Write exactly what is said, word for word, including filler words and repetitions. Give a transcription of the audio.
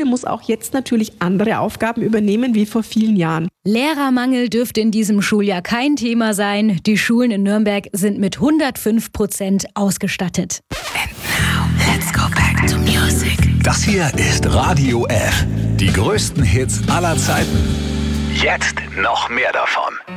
Schule muss auch jetzt natürlich andere Aufgaben übernehmen wie vor vielen Jahren. Lehrermangel dürfte in diesem Schuljahr kein Thema sein. Die Schulen in Nürnberg sind mit hundertfünf Prozent ausgestattet. And now, let's go back to music. Das hier ist Radio F. Die größten Hits aller Zeiten. Jetzt noch mehr davon.